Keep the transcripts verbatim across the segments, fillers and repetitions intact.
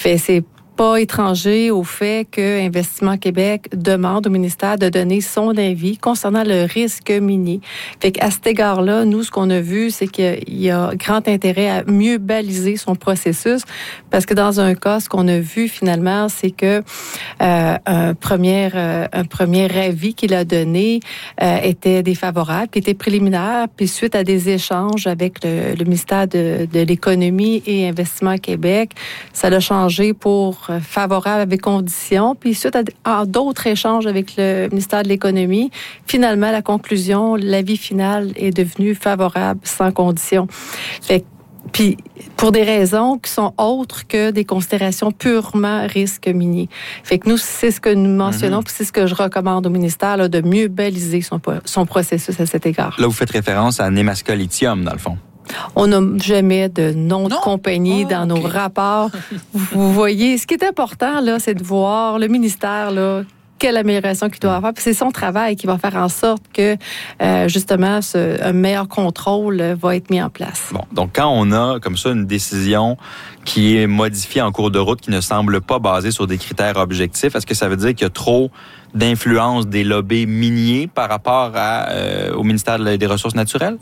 Fait c'est pas étranger au fait que Investissement Québec demande au ministère de donner son avis concernant le risque minier. Fait qu'à cet égard-là, nous, ce qu'on a vu, c'est qu'il y a grand intérêt à mieux baliser son processus, parce que dans un cas, ce qu'on a vu finalement, c'est que euh, un premier euh, un premier avis qu'il a donné euh, était défavorable, qui était préliminaire, puis suite à des échanges avec le, le ministère de, de l'Économie et Investissement Québec, ça l'a changé pour favorable avec conditions. Puis suite à, à d'autres échanges avec le ministère de l'Économie, finalement, la conclusion, l'avis final est devenu favorable sans conditions. Fait puis pour des raisons qui sont autres que des considérations purement risque minier. Fait que nous, c'est ce que nous mentionnons, mm-hmm. puis c'est ce que je recommande au ministère, là, de mieux baliser son, son processus à cet égard. Là, vous faites référence à Nemaska Lithium, dans le fond. On n'a jamais de nom de non? compagnie oh, dans okay. nos rapports. Vous voyez, ce qui est important, là, c'est de voir le ministère, là, quelle amélioration qu'il doit avoir. Puis c'est son travail qui va faire en sorte que, euh, justement, ce, un meilleur contrôle va être mis en place. Bon, donc quand on a comme ça une décision qui est modifiée en cours de route, qui ne semble pas basée sur des critères objectifs, est-ce que ça veut dire qu'il y a trop d'influence des lobbies miniers par rapport à, euh, au ministère des Ressources naturelles?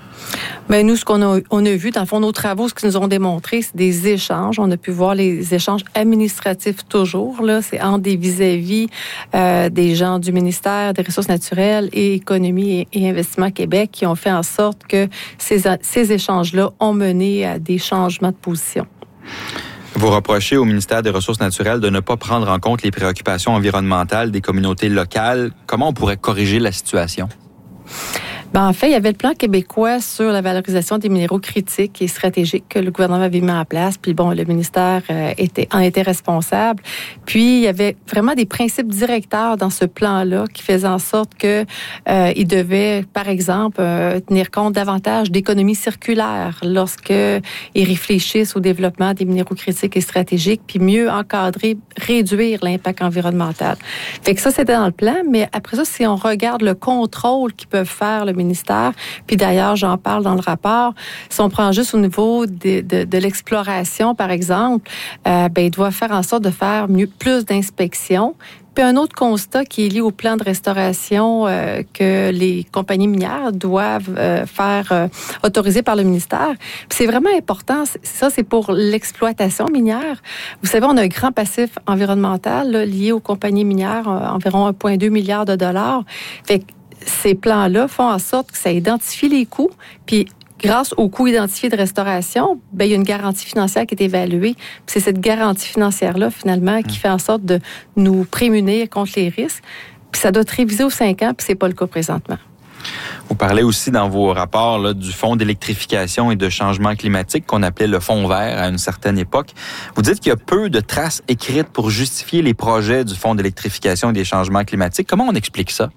Bien, nous, ce qu'on a, on a vu, dans le fond, nos travaux, ce qu'ils nous ont démontré, c'est des échanges. On a pu voir les échanges administratifs toujours, là. C'est entre des vis-à-vis euh, des gens du ministère des Ressources naturelles et Économie et, et Investissement Québec qui ont fait en sorte que ces, ces échanges-là ont mené à des changements de position. Vous reprochez au ministère des Ressources naturelles de ne pas prendre en compte les préoccupations environnementales des communautés locales. Comment on pourrait corriger la situation? Ben, en fait, il y avait le plan québécois sur la valorisation des minéraux critiques et stratégiques que le gouvernement avait mis en place. Puis bon, le ministère euh, était, en était responsable. Puis il y avait vraiment des principes directeurs dans ce plan-là qui faisaient en sorte que euh, il devait, par exemple, euh, tenir compte davantage d'économie circulaire lorsque ils réfléchissent au développement des minéraux critiques et stratégiques, puis mieux encadrer, réduire l'impact environnemental. Fait que ça, c'était dans le plan. Mais après ça, si on regarde le contrôle qu'ils peuvent faire le ministère, puis d'ailleurs, j'en parle dans le rapport, si on prend juste au niveau de, de, de l'exploration, par exemple, euh, ben, il doit faire en sorte de faire mieux, plus d'inspections. Puis un autre constat qui est lié au plan de restauration euh, que les compagnies minières doivent euh, faire euh, autoriser par le ministère. Puis c'est vraiment important. Ça, c'est pour l'exploitation minière. Vous savez, on a un grand passif environnemental là, lié aux compagnies minières, euh, environ un virgule deux milliard de dollars. Fait que ces plans-là font en sorte que ça identifie les coûts, puis grâce aux coûts identifiés de restauration, ben il y a une garantie financière qui est évaluée. Puis c'est cette garantie financière-là, finalement, qui fait en sorte de nous prémunir contre les risques. Puis ça doit être révisé aux cinq ans, puis c'est pas le cas présentement. Vous parlez aussi dans vos rapports là, du Fonds d'électrification et de changement climatique qu'on appelait le Fonds vert à une certaine époque. Vous dites qu'il y a peu de traces écrites pour justifier les projets du Fonds d'électrification et des changements climatiques. Comment on explique ça?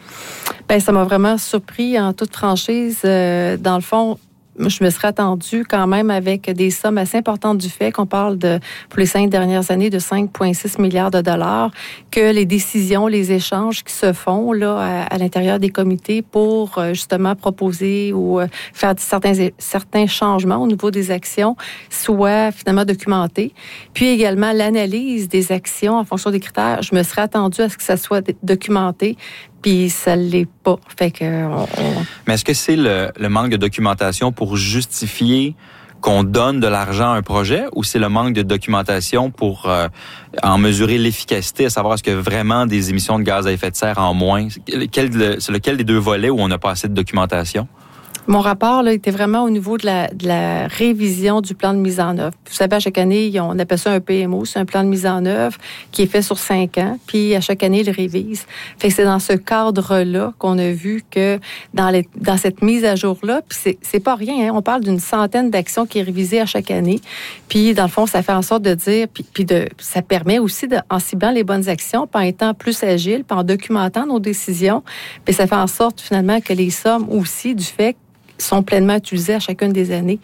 Bien, ça m'a vraiment surpris en toute franchise. Euh, dans le fond, je me serais attendue quand même avec des sommes assez importantes du fait qu'on parle de, pour les cinq dernières années, de cinq virgule six milliards de dollars, que les décisions, les échanges qui se font là à, à l'intérieur des comités pour justement proposer ou faire certains, certains changements au niveau des actions soient finalement documentés. Puis également l'analyse des actions en fonction des critères. Je me serais attendue à ce que ça soit documenté. Puis ça ne l'est pas. Fait que on, on... Mais est-ce que c'est le, le manque de documentation pour justifier qu'on donne de l'argent à un projet ou c'est le manque de documentation pour euh, en mesurer l'efficacité, à savoir est-ce que vraiment des émissions de gaz à effet de serre en moins? Quel, c'est lequel des deux volets où on n'a pas assez de documentation? Mon rapport là, était vraiment au niveau de la, de la révision du plan de mise en œuvre. Vous savez, à chaque année, on appelle ça un P M O, c'est un plan de mise en œuvre qui est fait sur cinq ans, puis à chaque année, il révise. Fait que c'est dans ce cadre-là qu'on a vu que dans, les, dans cette mise à jour-là, puis c'est, c'est pas rien, hein, on parle d'une centaine d'actions qui est révisée à chaque année, puis dans le fond, ça fait en sorte de dire, puis, puis de, ça permet aussi, de, en ciblant les bonnes actions, puis en étant plus agile, puis en documentant nos décisions, puis ça fait en sorte finalement que les sommes aussi du fait sont pleinement utilisés à chacune des années.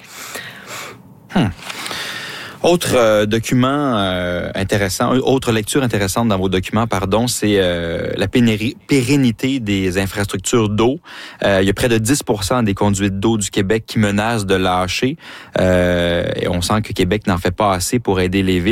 Hmm. Autre euh, document euh, intéressant, autre lecture intéressante dans vos documents, pardon, c'est euh, la pénéri- pérennité des infrastructures d'eau. Euh, il y a près de dix pour cent des conduites d'eau du Québec qui menacent de lâcher. Euh, et on sent que Québec n'en fait pas assez pour aider les villes.